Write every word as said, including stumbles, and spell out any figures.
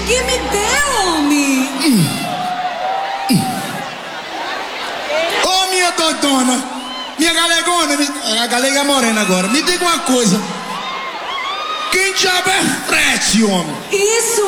Que me deu, homem? Hum. Hum. Ô, oh, minha dodona, minha galegona, a galega morena agora, me diga uma coisa. Quem diabo é frete, homem? Isso